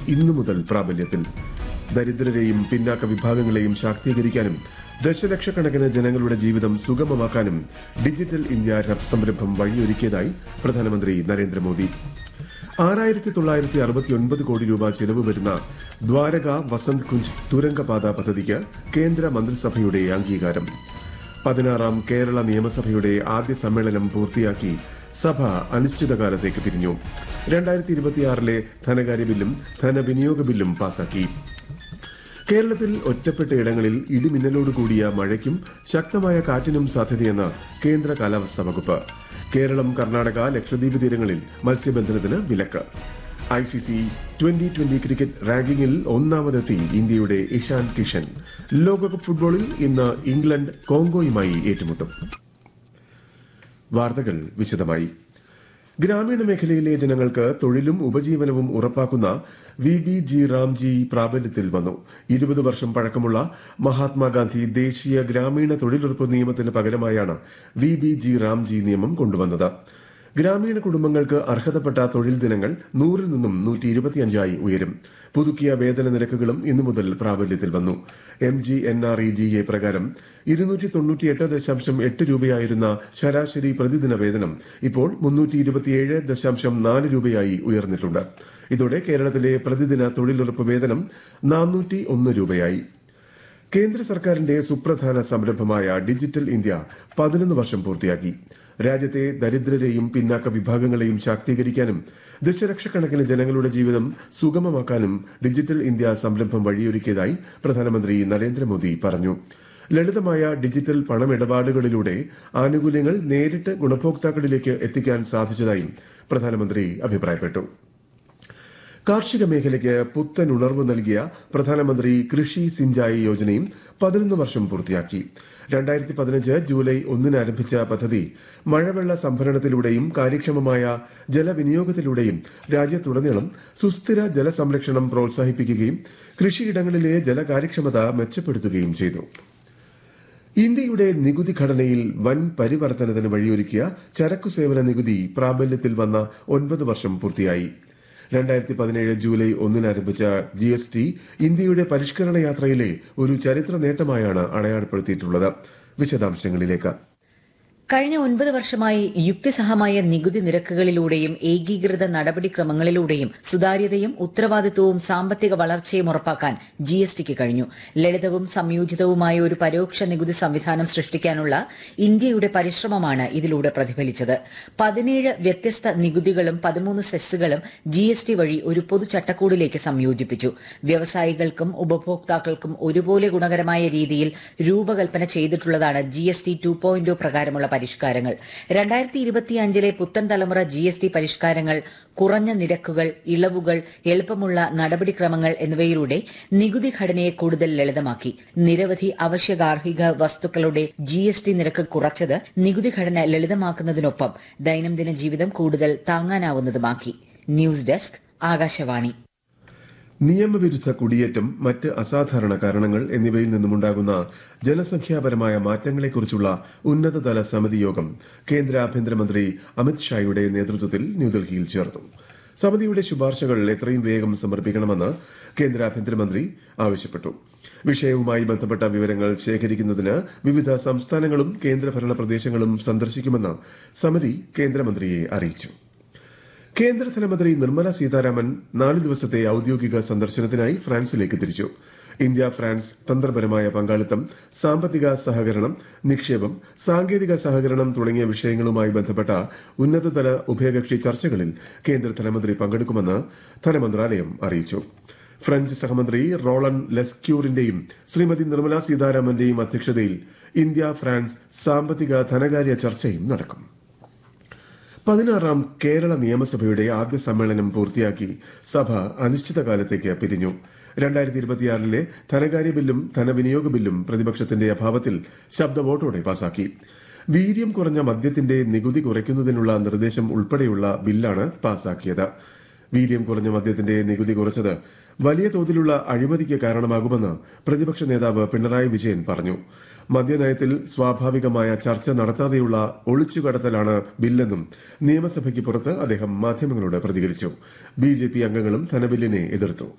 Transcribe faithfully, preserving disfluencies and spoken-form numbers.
ഇന്നു മുതൽ പ്രാബല്യത്തിൽ. ദരിദ്രരെയും പിന്നാക്ക വിഭാഗങ്ങളെയും ശാക്തീകരിക്കാനും ദശലക്ഷക്കണക്കിന് ജനങ്ങളുടെ ജീവിതം സുഗമമാക്കാനും ഡിജിറ്റൽ ഇന്ത്യ സംരംഭം വഴിയൊരുക്കിയതായി പ്രധാനമന്ത്രി നരേന്ദ്രമോദി. ആറായിരത്തി തൊള്ളായിരത്തി അറുപത്തിയൊൻപത് കോടി രൂപ ചെലവ് വരുന്ന ദ്വാരക വസന്ത് കുഞ്ച് തുരങ്കപാത പദ്ധതിക്ക് കേന്ദ്ര മന്ത്രിസഭയുടെ അംഗീകാരം. പതിനാറാം കേരള നിയമസഭയുടെ ആദ്യ സമ്മേളനം പൂർത്തിയാക്കി സഭ അനിശ്ചിതകാലത്തേക്ക് പിരിഞ്ഞു. രണ്ടായിരത്തി ഇരുപത്തിയാറിലെ ധനകാര്യ ബില്ലും ധനവിനിയോഗ ബില്ലും പാസാക്കി. കേരളത്തിൽ ഒറ്റപ്പെട്ട ഇടങ്ങളിൽ ഇടിമിന്നലോട് കൂടിയ മഴയ്ക്കും ശക്തമായ കാറ്റിനും സാധ്യതയെന്ന് കേന്ദ്ര കാലാവസ്ഥാ വകുപ്പ്. കേരളം, കർണാടക, ലക്ഷദ്വീപ് തീരങ്ങളിൽ മത്സ്യബന്ധനത്തിന് വിലക്ക്. I C C twenty twenty cricket റാങ്കിങ്ങിൽ ഒന്നാമതെത്തി ഇന്ത്യയുടെ ഇഷാൻ കിഷൻ. ലോകകപ്പ് ഫുട്ബോളിൽ ഇന്ന് ഇംഗ്ലണ്ട് കോങ്കോയുമായി ഏറ്റുമുട്ടും. വാർത്തകൾ വിശദമായി. ഗ്രാമീണ മേഖലയിലെ ജനങ്ങൾക്ക് തൊഴിലും ഉപജീവനവും ഉറപ്പാക്കുന്ന വി ബി ജി റാംജി പ്രാബല്യത്തിൽ വന്നു. ഇരുപത് വർഷം പഴക്കമുള്ള മഹാത്മാഗാന്ധി ദേശീയ ഗ്രാമീണ തൊഴിലുറപ്പ് നിയമത്തിന് പകരമായാണ് വി ബി ജി റാംജി നിയമം കൊണ്ടുവന്നത്. ഗ്രാമീണ കുടുംബങ്ങൾക്ക് അർഹതപ്പെട്ട തൊഴിൽ ദിനങ്ങൾ നൂറിൽ നിന്നും നൂറ്റി ഇരുപത്തിയഞ്ചായി ഉയരും. പുതുക്കിയ വേതന നിരക്കുകളും ഇന്നു മുതൽ പ്രാബല്യത്തിൽ വന്നു. M G N R E G A പ്രകാരം ഇരുന്നൂറ്റി തൊണ്ണൂറ്റിയെട്ട് ദശാംശം എട്ട് രൂപയായിരുന്ന ശരാശരി പ്രതിദിന വേതനം ഇപ്പോൾ മുന്നൂറ്റി ഇരുപത്തിയേഴ് ദശാംശം നാല് രൂപയായി ഉയർന്നിട്ടുണ്ട്. ഇതോടെ കേരളത്തിലെ പ്രതിദിന തൊഴിലുറപ്പ് വേതനം നാനൂറ്റി ഒന്ന് രൂപയായി. കേന്ദ്ര സർക്കാരിന്റെ സുപ്രധാന സംരംഭമായ ഡിജിറ്റൽ ഇന്ത്യ പതിനൊന്ന് വർഷം പൂർത്തിയാക്കി. രാജ്യത്തെ ദരിദ്രരെയും പിന്നാക്ക വിഭാഗങ്ങളെയും ശാക്തീകരിക്കാനും ദശലക്ഷക്കണക്കിന് ജനങ്ങളുടെ ജീവിതം സുഗമമാക്കാനും ഡിജിറ്റൽ ഇന്ത്യ സംരംഭം വഴിയൊരുക്കിയതായി പ്രധാനമന്ത്രി നരേന്ദ്രമോദി പറഞ്ഞു. ലളിതമായ ഡിജിറ്റൽ പണമിടപാടുകളിലൂടെ ആനുകൂല്യങ്ങൾ നേരിട്ട് ഗുണഭോക്താക്കളിലേക്ക് എത്തിക്കാൻ സാധിച്ചതായും പ്രധാനമന്ത്രി അഭിപ്രായപ്പെട്ടു. കാർഷിക മേഖലയ്ക്ക് പുത്തൻ ഉണർവ് നൽകിയ പ്രധാനമന്ത്രി കൃഷി സിഞ്ചായി യോജനയും പതിനൊന്ന് വർഷം പൂർത്തിയാക്കി. രണ്ടായിരത്തി പതിനഞ്ച് ജൂലൈ ഒന്നിന് ആരംഭിച്ച പദ്ധതി മഴവെള്ള സംഭരണത്തിലൂടെയും കാര്യക്ഷമമായ ജലവിനിയോഗത്തിലൂടെയും രാജ്യത്തുടനീളം സുസ്ഥിര ജലസംരക്ഷണം പ്രോത്സാഹിപ്പിക്കുകയും കൃഷിയിടങ്ങളിലെ ജലകാര്യക്ഷമത മെച്ചപ്പെടുത്തുകയും ചെയ്തു. ഇന്ത്യയുടെ നികുതി ഘടനയിൽ വൻ പരിവർത്തനത്തിന് വഴിയൊരുക്കിയ ചരക്കു സേവന നികുതി പ്രാബല്യത്തിൽ വന്ന ഒൻപത് വർഷം പൂർത്തിയായി. രണ്ടായിരത്തി പതിനേഴ് ജൂലൈ ഒന്നിന് ആരംഭിച്ച ജി എസ് ടി ഇന്ത്യയുടെ പരിഷ്കരണ യാത്രയിലെ ഒരു ചരിത്ര നേട്ടമായാണ് അടയാളപ്പെടുത്തിയിട്ടുള്ളത്. വിശദാംശങ്ങളിലേക്ക്. കഴിഞ്ഞ ഒൻപത് വർഷമായി യുക്തിസഹമായ നികുതി നിരക്കുകളിലൂടെയും ഏകീകൃത നടപടിക്രമങ്ങളിലൂടെയും സുതാര്യതയും ഉത്തരവാദിത്വവും സാമ്പത്തിക വളർച്ചയും ഉറപ്പാക്കാൻ ജി എസ് ടിക്ക് കഴിഞ്ഞു. ലളിതവും സംയോജിതവുമായ ഒരു പരോക്ഷ നികുതി സംവിധാനം സൃഷ്ടിക്കാനുള്ള ഇന്ത്യയുടെ പരിശ്രമമാണ് ഇതിലൂടെ പ്രതിഫലിച്ചത്. പതിനേഴ് വ്യത്യസ്ത നികുതികളും പതിമൂന്ന് സെസ്സുകളും ജി എസ് ടി വഴി ഒരു പൊതു ചട്ടക്കൂടിലേക്ക് സംയോജിപ്പിച്ചു. വ്യവസായികൾക്കും ഉപഭോക്താക്കൾക്കും ഒരുപോലെ ഗുണകരമായ രീതിയിൽ രൂപകൽപ്പന ചെയ്തിട്ടുള്ളതാണ് G S T two point പ്രകാരമുള്ള പരിഷ്കാരങ്ങൾ. രണ്ടായിരത്തി ഇരുപത്തിയഞ്ചിലെ പുത്തൻ തലമുറ ജി എസ് ടി പരിഷ്കാരങ്ങൾ കുറഞ്ഞ നിരക്കുകൾ, ഇളവുകൾ, എളുപ്പമുള്ള നടപടിക്രമങ്ങൾ എന്നിവയിലൂടെ നികുതി ഘടനയെ കൂടുതൽ ലളിതമാക്കി. നിരവധി അവശ്യ ഗാർഹിക വസ്തുക്കളുടെ ജി എസ് ടി നിരക്ക് കുറച്ചത് നികുതി ഘടന ലളിതമാക്കുന്നതിനൊപ്പം ദൈനംദിന ജീവിതം കൂടുതൽ താങ്ങാനാവുന്നതുമാക്കി. News desk, Akashvani. നിയമവിരുദ്ധ കുടിയേറ്റം, മറ്റ് അസാധാരണ കാരണങ്ങൾ എന്നിവയിൽ നിന്നുമുണ്ടാകുന്ന ജനസംഖ്യാപരമായ മാറ്റങ്ങളെക്കുറിച്ചുള്ള ഉന്നതതല സമിതി യോഗം കേന്ദ്ര ആഭ്യന്തരമന്ത്രി അമിത് ഷായുടെ നേതൃത്വത്തിൽ ന്യൂഡൽഹിയിൽ ചേർന്നു. സമിതിയുടെ ശുപാർശകൾ എത്രയും വേഗം സമർപ്പിക്കണമെന്ന് കേന്ദ്ര ആഭ്യന്തരമന്ത്രി ആവശ്യപ്പെട്ടു. വിഷയവുമായി ബന്ധപ്പെട്ട വിവരങ്ങൾ ശേഖരിക്കുന്നതിന് വിവിധ സംസ്ഥാനങ്ങളും കേന്ദ്രഭരണ പ്രദേശങ്ങളും സന്ദർശിക്കുമെന്ന് സമിതി കേന്ദ്രമന്ത്രിയെ അറിയിച്ചു. കേന്ദ്ര ധനമന്ത്രി നിർമ്മല സീതാരാമൻ നാല് ദിവസത്തെ ഔദ്യോഗിക സന്ദർശനത്തിനായി ഫ്രാൻസിലേക്ക് തിരിച്ചു. ഇന്ത്യ ഫ്രാൻസ് തന്ത്രപരമായ പങ്കാളിത്തം, സാമ്പത്തിക സഹകരണം, നിക്ഷേപം, സാങ്കേതിക സഹകരണം തുടങ്ങിയ വിഷയങ്ങളുമായി ബന്ധപ്പെട്ട ഉന്നതതല ഉഭയകക്ഷി ചർച്ചകളിൽ കേന്ദ്ര ധനമന്ത്രി പങ്കെടുക്കുമെന്ന് ധനമന്ത്രാലയം അറിയിച്ചു. ഫ്രഞ്ച് സഹമന്ത്രി റോളൻ ലെസ്ക്യൂറിന്റെയും ശ്രീമതി നിർമ്മല സീതാരാമന്റെയും അധ്യക്ഷതയിൽ ഇന്ത്യ ഫ്രാൻസ് സാമ്പത്തിക ധനകാര്യ ചർച്ചയും നടക്കും. പതിനാറാം കേരള നിയമസഭയുടെ ആദ്യ സമ്മേളനം പൂർത്തിയാക്കി സഭ അനിശ്ചിതകാലത്തേക്ക് പിരിഞ്ഞു. രണ്ടായിരത്തി ഇരുപത്തിയാറിലെ ധനകാര്യ ബില്ലും ധനവിനിയോഗ ബില്ലും പ്രതിപക്ഷത്തിന്റെ അഭാവത്തിൽ ശബ്ദ വോട്ടോടെ പാസാക്കി. വീര്യം കുറഞ്ഞ മദ്യത്തിന്റെ നികുതി കുറയ്ക്കുന്നതിനുള്ള നിർദ്ദേശം ഉൾപ്പെടെയുള്ള ബില്ലാണ് പാസാക്കിയത്. വീര്യം കുറഞ്ഞ മദ്യത്തിന്റെ നികുതി കുറച്ചത് വലിയ തോതിലുള്ള അഴിമതിക്ക് കാരണമാകുമെന്ന് പ്രതിപക്ഷ നേതാവ് പിണറായി വിജയൻ പറഞ്ഞു. മദ്യനയത്തിൽ സ്വാഭാവികമായ ചർച്ച നടത്താതെയുള്ള ഒളിച്ചുകടത്തലാണ് ബില്ലെന്നും നിയമസഭയ്ക്ക് പുറത്ത് അദ്ദേഹം മാധ്യമങ്ങളോട് പ്രതികരിച്ചു. ബി ജെ പി അംഗങ്ങളും ധനബില്ലിനെ എതിർത്തു.